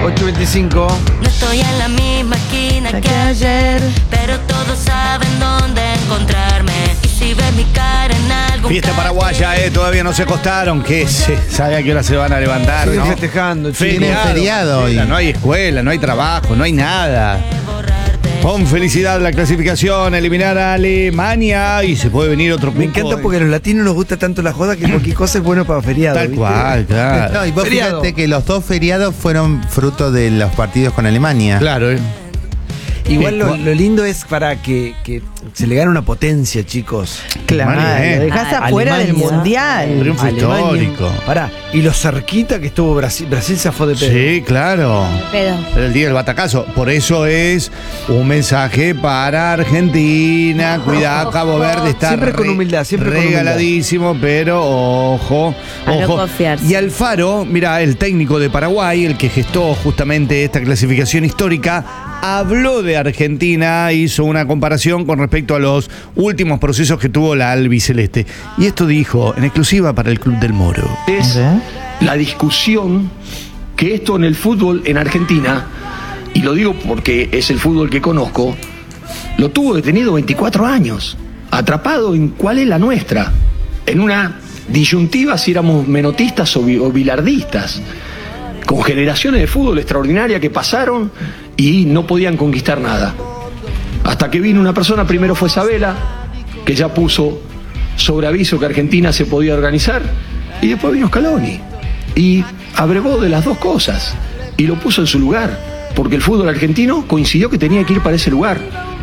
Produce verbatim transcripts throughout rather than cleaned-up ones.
ocho veinticinco. No estoy en la misma esquina que ayer, pero todos saben dónde encontrarme. Y si ves mi cara en algún Fiesta paraguaya, eh, todavía no se acostaron. ¿Qué se sabe a qué hora se van a levantar? Siguen ¿no? festejando, chicos. Feriado, feriado hoy. No hay escuela, no hay trabajo, no hay nada. Con felicidad la clasificación, eliminar a Alemania y se puede venir otro punto. Me encanta porque a los latinos nos gusta tanto la joda que cualquier cosa es bueno para feriado. Tal ¿viste? cual, claro. No, y vos Feriado. fíjate que los dos feriados fueron fruto de los partidos con Alemania. Claro, eh. Igual lo, lo lindo es para que, que se le gane una potencia, chicos. Claro, Alemania, eh. lo dejás A- afuera del Alemania. mundial. Triunfo histórico. Pará, y lo cerquita que estuvo Brasil. Brasil se fue de pedo. Sí, claro. pedo. Era el día del batacazo. Por eso es un mensaje para Argentina. Cuidado, Cabo Verde está Siempre con humildad, siempre con regaladísimo, pero ojo, A no ojo. confiarse. Y Alfaro, mira, el técnico de Paraguay, el que gestó justamente esta clasificación histórica, habló de Argentina, hizo una comparación con respecto a los últimos procesos que tuvo la albiceleste. Y esto dijo en exclusiva para el Club del Moro. Es la discusión que esto en el fútbol en Argentina, y lo digo porque es el fútbol que conozco, lo tuvo detenido veinticuatro años, atrapado en cuál es la nuestra, en una disyuntiva si éramos menotistas o, bi- o bilardistas, con generaciones de fútbol extraordinaria que pasaron y no podían conquistar nada. Hasta que vino una persona, primero fue Sabela, que ya puso sobre aviso que Argentina se podía organizar, y después vino Scaloni y abrevó de las dos cosas y lo puso en su lugar, porque el fútbol argentino coincidió que tenía que ir para ese lugar.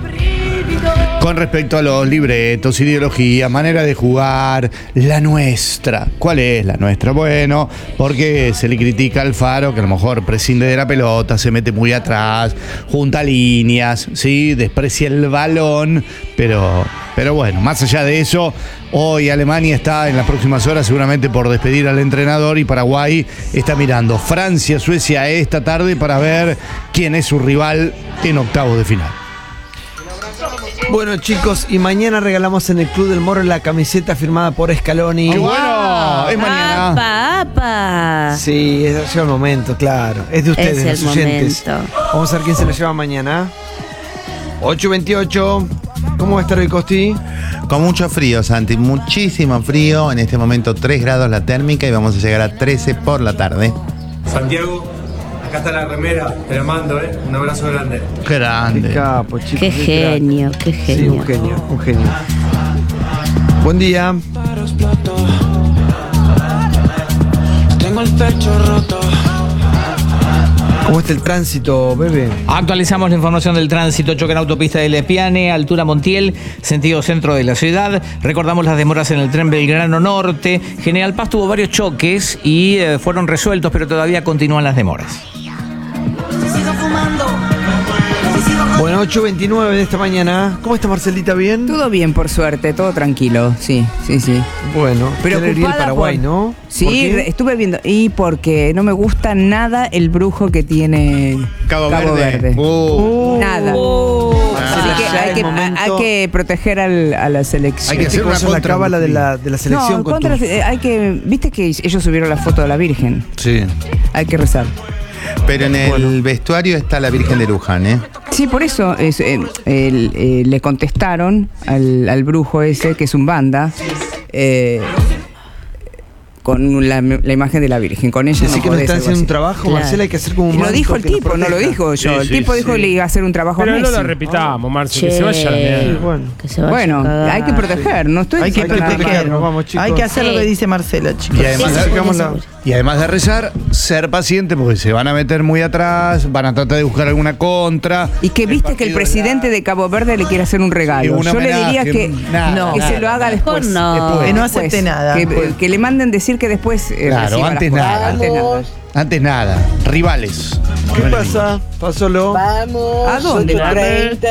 Con respecto a los libretos, ideología, manera de jugar, la nuestra. ¿Cuál es la nuestra? Bueno, porque se le critica al Alfaro que a lo mejor prescinde de la pelota, se mete muy atrás, junta líneas, ¿sí? Desprecia el balón, pero, pero bueno, más allá de eso, hoy Alemania está en las próximas horas seguramente por despedir al entrenador y Paraguay está mirando Francia, Suecia esta tarde para ver quién es su rival en octavos de final. Bueno, chicos, y mañana regalamos en el Club del Moro la camiseta firmada por Scaloni. ¡Qué bueno! Es mañana. ¡Apa, apa! Sí, es, llega el momento, claro. Es de ustedes, Es el los oyentes. momento. Vamos a ver quién se lo lleva mañana. ocho veintiocho. ¿Cómo va a estar hoy, Costi? Con mucho frío, Santi, muchísimo frío. En este momento tres grados la térmica y vamos a llegar a trece por la tarde. Santiago, acá está la remera, te la mando, ¿eh? Un abrazo grande. Qué Grande. capo, chicos. Qué crack. genio, qué Sí, genio. un genio, un genio. Buen día. Tengo el pecho roto. ¿Cómo está el tránsito, bebé? Actualizamos la información del tránsito. Choque en autopista de Lepiane, altura Montiel, sentido centro de la ciudad. Recordamos las demoras en el tren Belgrano Norte. General Paz tuvo varios choques y eh, fueron resueltos, pero todavía continúan las demoras. Bueno, ocho veintinueve de esta mañana. ¿Cómo está Marcelita? ¿Bien? Todo bien, por suerte, todo tranquilo. Sí, sí, sí. Bueno, Pero qué alegría el ocupada Paraguay, por- ¿no? ¿Por Sí, qué? re- estuve viendo. Y porque no me gusta nada el brujo que tiene Cabo, Verde. Verde. Uh. Nada. Ah, Así que ya hay, el que, momento- hay que proteger al- a la selección. Hay que hacer ¿Qué una cosa es la contra, cábala de la, de la selección No, con contra- tu- eh, hay que. ¿Viste que ellos subieron la foto de la Virgen? Sí. Hay que rezar. Pero en el vestuario está la Virgen de Luján, ¿eh? Sí, por eso es, eh, el- eh, le contestaron al, al brujo ese, que es un banda, eh, con la, la imagen de la Virgen. Con ella Decí no que no podés, están algo haciendo un así. trabajo, Claro. Marcela, hay que hacer como un Y lo manto dijo el que nos tipo, no lo proteja. dijo yo. Sí, el sí, tipo sí. dijo que le iba a hacer un trabajo Pero a no Messi. lo repitamos, Marce, que Che. se vaya a la Sí, mierda. bueno. Que se vaya Bueno, a cagar. hay que proteger, no estoy Hay que Hay que proteger. protegernos, vamos, chicos. Hay que hacer lo Sí. que dice Marcela, chicos. Y además, Sí, de, seguro, la- seguro. y además de rezar, ser paciente porque se van a meter muy atrás, van a tratar de buscar alguna contra. Y que viste que el partido presidente de Cabo Verde le quiere hacer un Sí, regalo. un Yo le diría homenaje, que, nada, no, que nada, se lo haga nada. después. No. Después. Que no Después. acepte nada. Que, que le manden decir que después eh, Claro, reciba antes las nada. cosas. Antes nada. Antes nada, rivales. ¿Qué pasa? Pásalo. Vamos. ¿A dónde? ocho treinta.